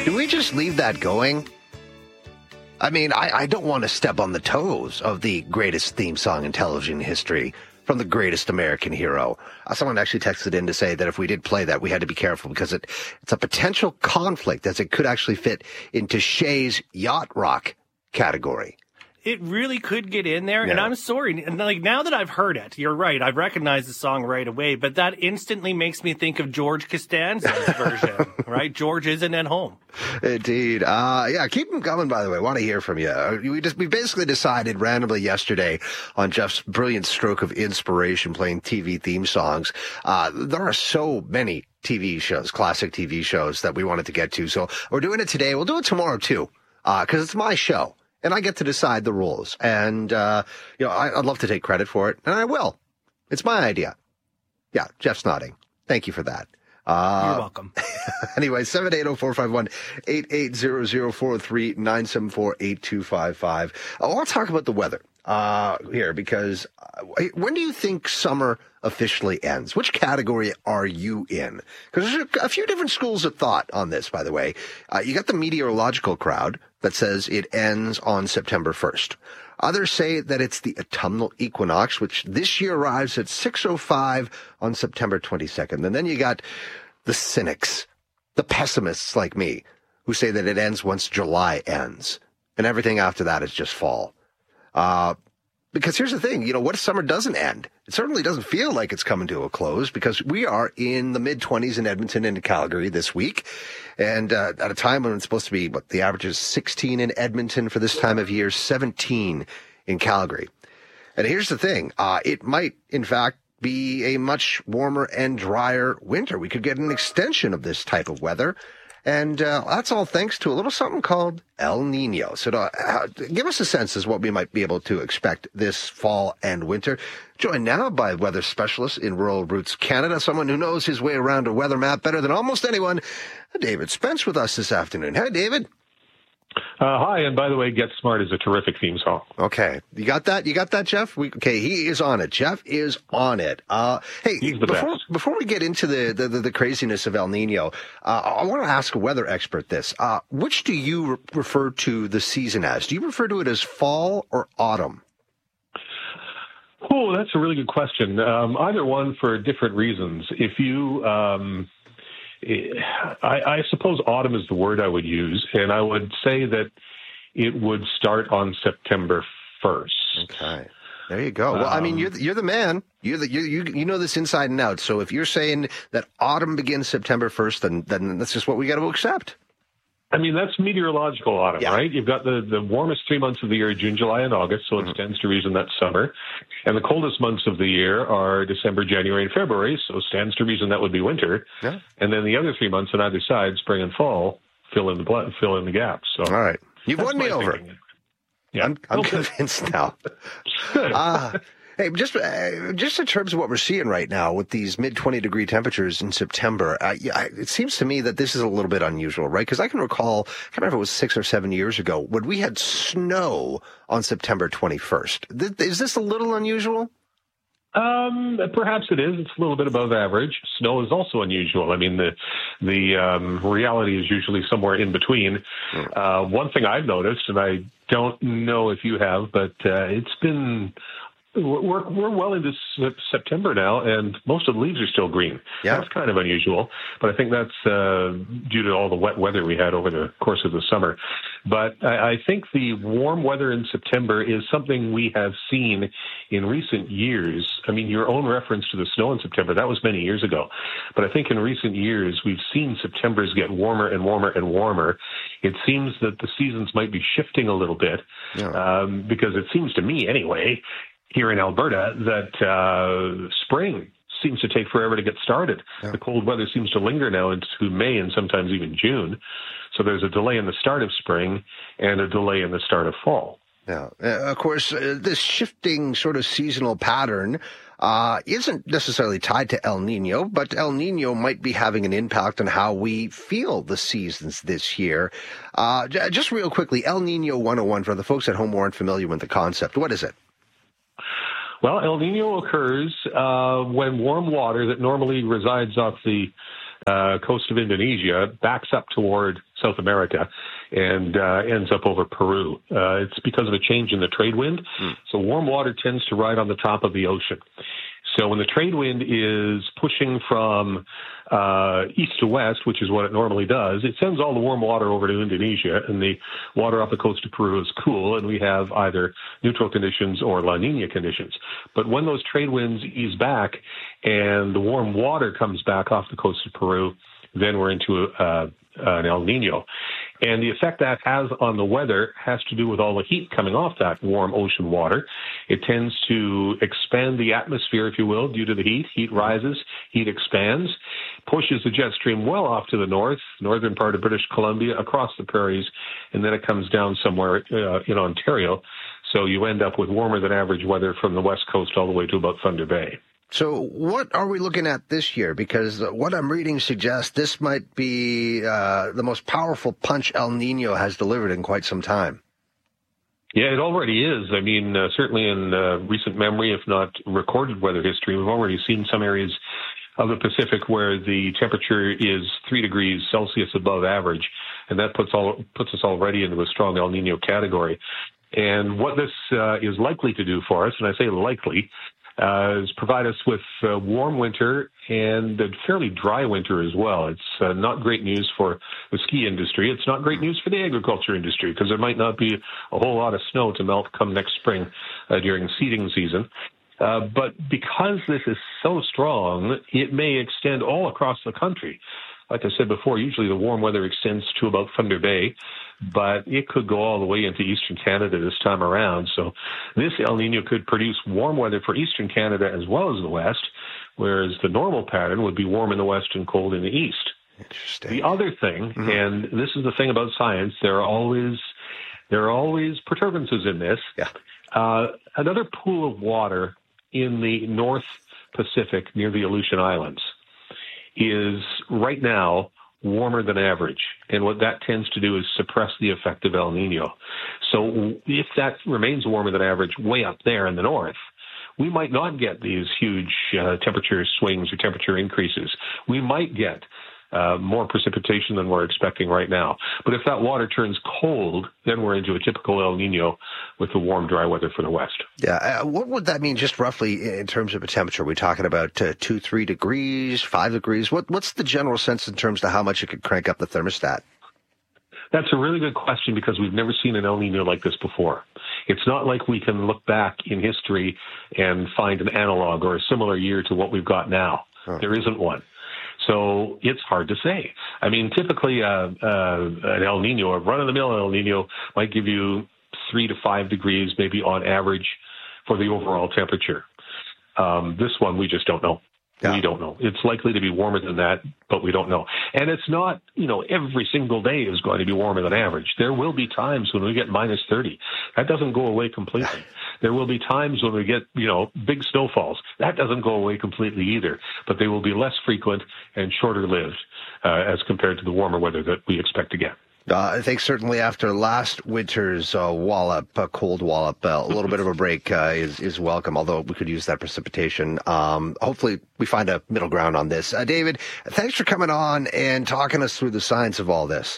Do we just leave that going? I mean, I don't want to step on the toes of the greatest theme song in television history from the greatest American hero. Someone actually texted in to say that if we did play that, we had to be careful because it's a potential conflict as it could actually fit into Shay's yacht rock category. It really could get in there, and I'm sorry. And like now that I've heard it, you're right. I recognize the song right away, but that instantly makes me think of George Costanza's version, right? George isn't at home. Indeed. Yeah, keep them coming, by the way. Want to hear from you. We basically decided randomly yesterday on Jeff's brilliant stroke of inspiration playing TV theme songs. There are so many TV shows, classic TV shows that we wanted to get to. So we're doing it today. We'll do it tomorrow, too, because it's my show. And I get to decide the rules. And, I'd love to take credit for it. And I will. It's my idea. Yeah, Jeff's nodding. Thank you for that. You're welcome. Anyway, 780-451-8800-403-974-8255. I want to talk about the weather here because when do you think summer officially ends? Which category are you in? Because there's a few different schools of thought on this, by the way. You got the meteorological crowd that says it ends on September 1st. Others say that it's the autumnal equinox, which this year arrives at 6:05 on September 22nd. And then you got the cynics, the pessimists like me, who say that it ends once July ends. And everything after that is just fall. Because here's the thing, what if summer doesn't end? It certainly doesn't feel like it's coming to a close because we are in the mid-20s in Edmonton and Calgary this week. And at a time when it's supposed to be, the average is 16 in Edmonton for this time of year, 17 in Calgary. And here's the thing, it might, in fact, be a much warmer and drier winter. We could get an extension of this type of weather. And that's all thanks to a little something called El Nino. So give us a sense as what we might be able to expect this fall and winter. Joined now by weather specialist in Rural Roots Canada, someone who knows his way around a weather map better than almost anyone, David Spence with us this afternoon. Hi, David. Hi, and by the way, Get Smart is a terrific theme song. Okay. You got that? You got that, Jeff? Okay, he is on it. Jeff is on it. Hey, he's the best. Before we get into the craziness of El Nino, I want to ask a weather expert this. Which do you refer to the season as? Do you refer to it as fall or autumn? Oh, that's a really good question. Either one for different reasons. If you... I suppose autumn is the word I would use, and I would say that it would start on September 1st. Okay, there you go. Well, I mean, you're the man. You know this inside and out. So if you're saying that autumn begins September 1st, then that's just what we got to accept. I mean, that's meteorological autumn, right? You've got the warmest 3 months of the year, June, July, and August, so it stands to reason that's summer. And the coldest months of the year are December, January, and February, so it stands to reason that would be winter. Yeah. And then the other 3 months on either side, spring and fall, fill in the gaps. So, all right. You've won me over. Yeah. I'm convinced now. Hey, just in terms of what we're seeing right now with these mid-20 degree temperatures in September, it seems to me that this is a little bit unusual, right? Because I can recall, I can't remember if it was 6 or 7 years ago, when we had snow on September 21st. Is this a little unusual? Perhaps it is. It's a little bit above average. Snow is also unusual. I mean, the reality is usually somewhere in between. One thing I've noticed, and I don't know if you have, but it's been... We're well into September now, and most of the leaves are still green. Yeah. That's kind of unusual, but I think that's due to all the wet weather we had over the course of the summer. But I think the warm weather in September is something we have seen in recent years. I mean, your own reference to the snow in September, that was many years ago. But I think in recent years, we've seen Septembers get warmer and warmer and warmer. It seems that the seasons might be shifting a little bit, because it seems to me anyway, here in Alberta, that spring seems to take forever to get started. Yeah. The cold weather seems to linger now into May and sometimes even June. So there's a delay in the start of spring and a delay in the start of fall. Yeah. Of course, this shifting sort of seasonal pattern isn't necessarily tied to El Nino, but El Nino might be having an impact on how we feel the seasons this year. Just real quickly, El Nino 101, for the folks at home who aren't familiar with the concept, what is it? Well, El Nino occurs when warm water that normally resides off the coast of Indonesia backs up toward South America and ends up over Peru. It's because of a change in the trade wind. So warm water tends to ride on the top of the ocean. So when the trade wind is pushing from east to west, which is what it normally does, it sends all the warm water over to Indonesia, and the water off the coast of Peru is cool, and we have either neutral conditions or La Nina conditions. But when those trade winds ease back and the warm water comes back off the coast of Peru, then we're into an El Nino. And the effect that has on the weather has to do with all the heat coming off that warm ocean water. It tends to expand the atmosphere, if you will, due to the heat. Heat rises, heat expands, pushes the jet stream well off to the northern part of British Columbia, across the prairies, and then it comes down somewhere in Ontario. So you end up with warmer than average weather from the west coast all the way to about Thunder Bay. So what are we looking at this year? Because what I'm reading suggests this might be the most powerful punch El Nino has delivered in quite some time. Yeah, it already is. I mean, certainly in recent memory, if not recorded weather history, we've already seen some areas of the Pacific where the temperature is 3 degrees Celsius above average, and that puts us already into a strong El Nino category. And what this is likely to do for us, and I say likely, is provide us with a warm winter and a fairly dry winter as well. It's not great news for the ski industry. It's not great news for the agriculture industry because there might not be a whole lot of snow to melt come next spring during seeding season. But because this is so strong, it may extend all across the country. Like I said before, usually the warm weather extends to about Thunder Bay, but it could go all the way into eastern Canada this time around. So this El Nino could produce warm weather for eastern Canada as well as the west, whereas the normal pattern would be warm in the west and cold in the east. Interesting. The other thing, and this is the thing about science, there are always perturbances in this. Yeah. Another pool of water in the North Pacific near the Aleutian Islands is right now warmer than average. And what that tends to do is suppress the effect of El Nino. So if that remains warmer than average way up there in the north, we might not get these huge temperature swings or temperature increases. We might get more precipitation than we're expecting right now. But if that water turns cold, then we're into a typical El Nino with the warm, dry weather for the west. Yeah. What would that mean just roughly in terms of a temperature? Are we talking about 2-3 degrees, 5 degrees? What's the general sense in terms of how much it could crank up the thermostat? That's a really good question because we've never seen an El Nino like this before. It's not like we can look back in history and find an analog or a similar year to what we've got now. Oh. There isn't one. So it's hard to say. I mean, typically an El Nino, a run-of-the-mill El Nino, might give you 3 to 5 degrees, maybe on average, for the overall temperature. This one, we just don't know. Yeah. We don't know. It's likely to be warmer than that, but we don't know. And it's not, every single day is going to be warmer than average. There will be times when we get minus 30. That doesn't go away completely. There will be times when we get, big snowfalls. That doesn't go away completely either, but they will be less frequent and shorter lived as compared to the warmer weather that we expect to get. I think certainly after last winter's wallop, cold wallop, a little bit of a break is welcome, although we could use that precipitation. Hopefully we find a middle ground on this. David, thanks for coming on and talking us through the science of all this.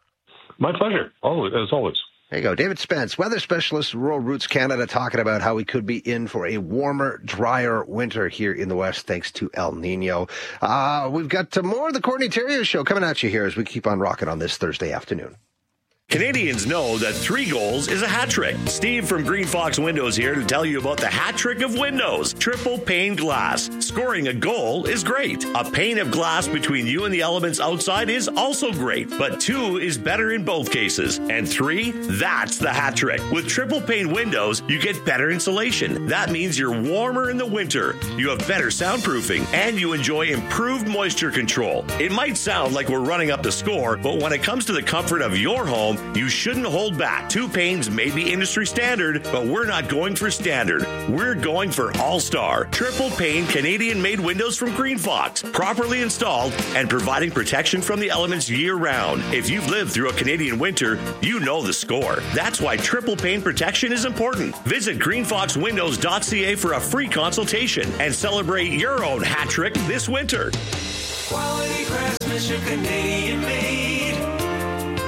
My pleasure, as always. There you go. David Spence, weather specialist, Rural Roots Canada, talking about how we could be in for a warmer, drier winter here in the West thanks to El Nino. We've got more of the Courtney Theriault Show coming at you here as we keep on rocking on this Thursday afternoon. Canadians know that 3 goals is a hat trick. Steve from Green Fox Windows here to tell you about the hat trick of windows. Triple pane glass. Scoring a goal is great. A pane of glass between you and the elements outside is also great. But 2 is better in both cases. And 3, that's the hat trick. With triple pane windows, you get better insulation. That means you're warmer in the winter. You have better soundproofing. And you enjoy improved moisture control. It might sound like we're running up the score, but when it comes to the comfort of your home, you shouldn't hold back. 2 panes may be industry standard, but we're not going for standard. We're going for all-star. Triple pane Canadian-made windows from Green Fox. Properly installed and providing protection from the elements year-round. If you've lived through a Canadian winter, you know the score. That's why triple pane protection is important. Visit greenfoxwindows.ca for a free consultation and celebrate your own hat trick this winter. Quality craftsmanship, Canadian-made.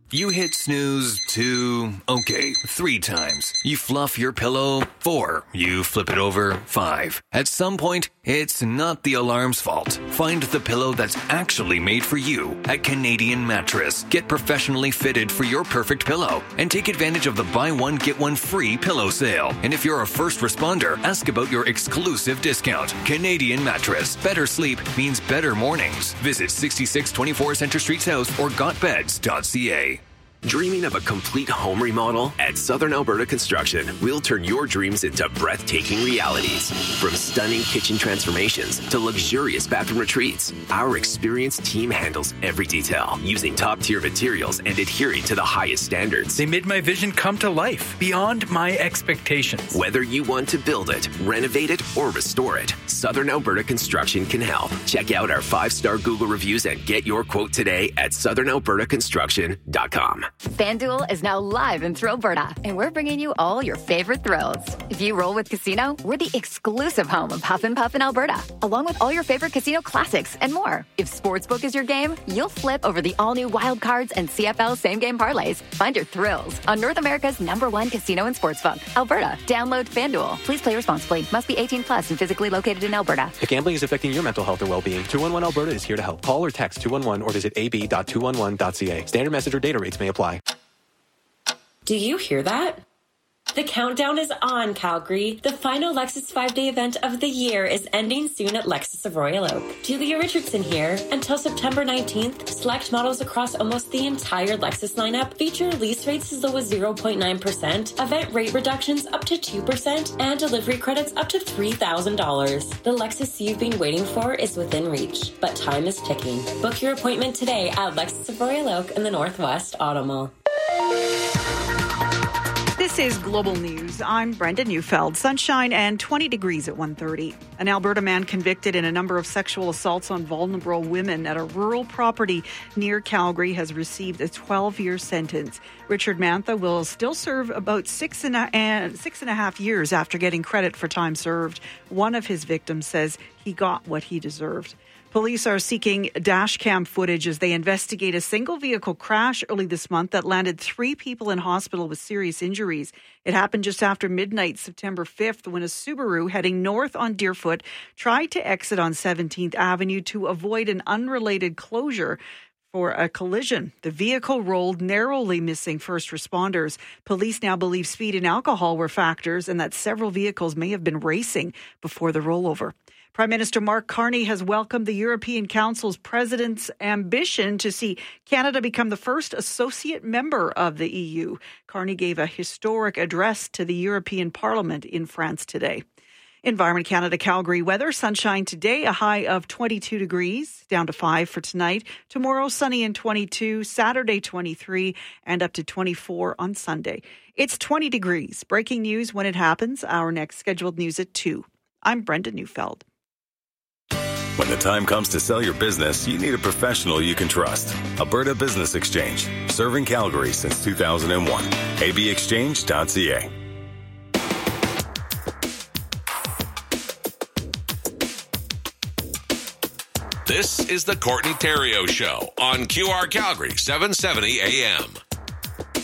You hit snooze 3 times. You fluff your pillow 4. You flip it over 5. At some point, it's not the alarm's fault. Find the pillow that's actually made for you at Canadian Mattress. Get professionally fitted for your perfect pillow and take advantage of the buy one, get one free pillow sale. And if you're a first responder, ask about your exclusive discount. Canadian Mattress. Better sleep means better mornings. Visit 6624 Centre Street South or gotbeds.ca. Dreaming of a complete home remodel? At Southern Alberta Construction, we'll turn your dreams into breathtaking realities. From stunning kitchen transformations to luxurious bathroom retreats, our experienced team handles every detail, using top-tier materials and adhering to the highest standards. They made my vision come to life, beyond my expectations. Whether you want to build it, renovate it, or restore it, Southern Alberta Construction can help. Check out our 5-star Google reviews and get your quote today at southernalbertaconstruction.com. FanDuel is now live in Thrillberta, and we're bringing you all your favorite thrills. If you roll with Casino, we're the exclusive home of Huff and Puff in Alberta, along with all your favorite casino classics and more. If Sportsbook is your game, you'll flip over the all-new Wild Cards and CFL same-game parlays. Find your thrills on North America's #1 casino and sportsbook, Alberta. Download FanDuel. Please play responsibly. Must be 18 plus and physically located in Alberta. If gambling is affecting your mental health or well-being, 211 Alberta is here to help. Call or text 211 or visit ab.211.ca. Standard message or data rates may apply. Do you hear that? The countdown is on, Calgary. The final Lexus 5-day event of the year is ending soon at Lexus of Royal Oak. Julia Richardson here. Until September 19th, select models across almost the entire Lexus lineup feature lease rates as low as 0.9%, event rate reductions up to 2%, and delivery credits up to $3,000. The Lexus you've been waiting for is within reach, but time is ticking. Book your appointment today at Lexus of Royal Oak in the Northwest Auto Mall. This is Global News. I'm Brenda Neufeld. Sunshine and 20 degrees at 1:30. An Alberta man convicted in a number of sexual assaults on vulnerable women at a rural property near Calgary has received a 12-year sentence. Richard Mantha will still serve about six and a half years after getting credit for time served. One of his victims says he got what he deserved. Police are seeking dash cam footage as they investigate a single vehicle crash early this month that landed 3 people in hospital with serious injuries. It happened just after midnight, September 5th, when a Subaru heading north on Deerfoot tried to exit on 17th Avenue to avoid an unrelated closure for a collision. The vehicle rolled, narrowly missing first responders. Police now believe speed and alcohol were factors and that several vehicles may have been racing before the rollover. Prime Minister Mark Carney has welcomed the European Council's president's ambition to see Canada become the first associate member of the EU. Carney gave a historic address to the European Parliament in France today. Environment Canada Calgary weather, sunshine today, a high of 22 degrees, down to 5 for tonight. Tomorrow, sunny and 22, Saturday 23, and up to 24 on Sunday. It's 20 degrees. Breaking news when it happens. Our next scheduled news at 2. I'm Brenda Neufeld. When the time comes to sell your business, you need a professional you can trust. Alberta Business Exchange, serving Calgary since 2001. abexchange.ca. This is the Courtney Theriault Show on QR Calgary 770 AM.